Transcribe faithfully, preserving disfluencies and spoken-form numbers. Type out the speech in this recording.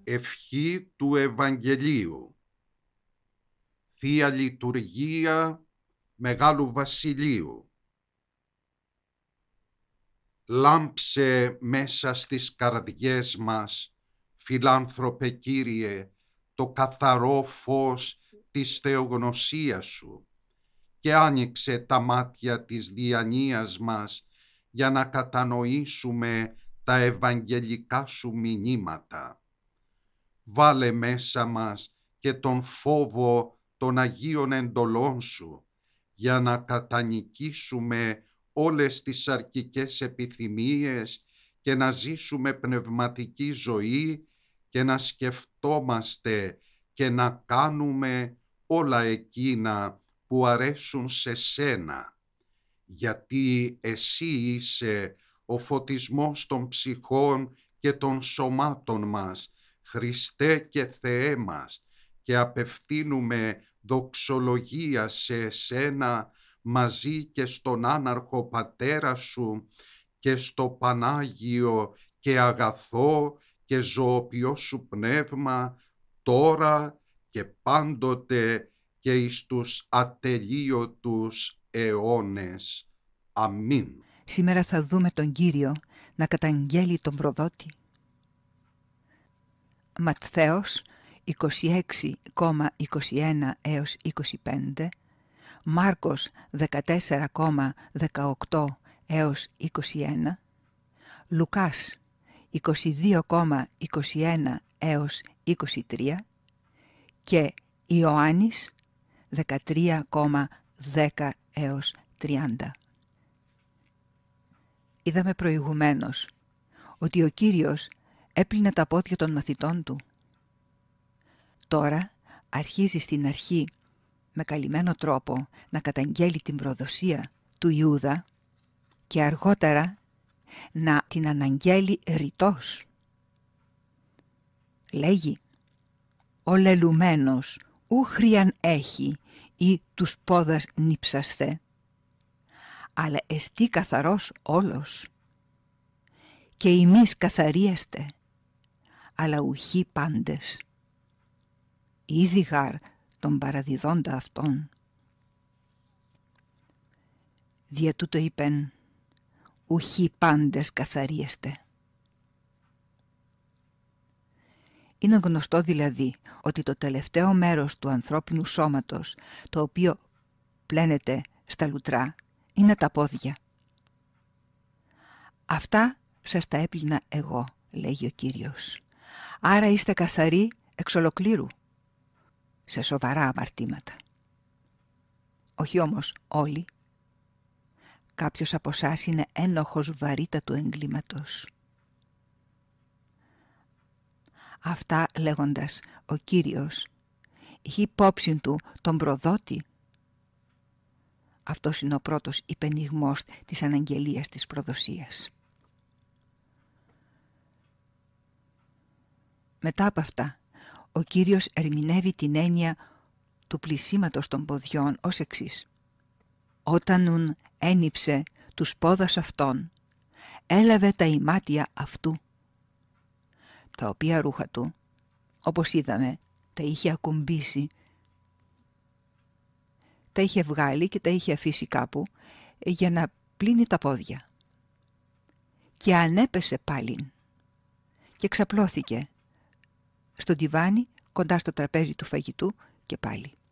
Ευχή του Ευαγγελίου. Θεία Λειτουργία Μεγάλου Βασιλείου. Λάμψε μέσα στις καρδιές μας, φιλάνθρωπε Κύριε, το καθαρό φως της θεογνωσίας Σου και άνοιξε τα μάτια της διανοίας μας για να κατανοήσουμε τα ευαγγελικά Σου μηνύματα. Βάλε μέσα μας και τον φόβο των Αγίων εντολών Σου για να κατανικήσουμε όλες τις αρκικές επιθυμίες και να ζήσουμε πνευματική ζωή και να σκεφτόμαστε και να κάνουμε όλα εκείνα που αρέσουν σε Σένα, γιατί Εσύ είσαι ο φωτισμός των ψυχών και των σωμάτων μας, Χριστέ και Θεέ μας, και απευθύνουμε δοξολογία σε Εσένα μαζί και στον άναρχο Πατέρα Σου και στο Πανάγιο και αγαθό και ζωοποιό Σου Πνεύμα, τώρα και πάντοτε και εις τους ατελείωτους αιώνες. Αμήν. Σήμερα θα δούμε τον Κύριο να καταγγέλει τον προδότη. Ματθαίος είκοσι έξι είκοσι ένα έως είκοσι πέντε, Μάρκος δεκατέσσερα δεκαοκτώ έως είκοσι ένα, Λουκάς είκοσι δύο είκοσι ένα έως είκοσι τρία και Ιωάννης δεκατρία δέκα έως τριάντα. Είδαμε προηγουμένως ότι ο Κύριος έπλυνε τα πόδια των μαθητών Του. Τώρα αρχίζει στην αρχή με καλυμμένο τρόπο να καταγγέλει την προδοσία του Ιούδα και αργότερα να την αναγγέλει ρητός. Λέγει «Ο λελουμένος ου χρίαν έχει ή τους πόδας νύψασθε, αλλά εστί καθαρός όλος. Και ημείς καθαρίεστε, αλλά ουχοί πάντες. Ήδη γάρ τον παραδιδόντα αυτόν. Δια τούτο είπεν, ουχοί πάντες καθαρίεστε». Είναι γνωστό δηλαδή ότι το τελευταίο μέρος του ανθρώπινου σώματος, το οποίο πλένεται στα λουτρά, είναι τα πόδια. Αυτά σας τα έπλυνα εγώ, λέγει ο Κύριος. Άρα είστε καθαροί εξ ολοκλήρου, σε σοβαρά αμαρτήματα. Όχι όμως όλοι. Κάποιος από εσάς είναι ένοχος βαρύτατου εγκλήματος. Αυτά λέγοντας, ο Κύριος είχε υπόψη του τον προδότη. Αυτός είναι ο πρώτος υπενιγμός της αναγγελίας της προδοσίας. Μετά από αυτά, ο Κύριος ερμηνεύει την έννοια του πλυσίματος των ποδιών ως εξής. Όταν νουν ένυψε τους πόδας αυτών, έλαβε τα ημάτια αυτού, τα οποία ρούχα του, όπως είδαμε, τα είχε ακουμπήσει, τα είχε βγάλει και τα είχε αφήσει κάπου για να πλύνει τα πόδια. Και ανέπεσε πάλιν και ξαπλώθηκε στο τιβάνι κοντά στο τραπέζι του φαγητού και πάλι.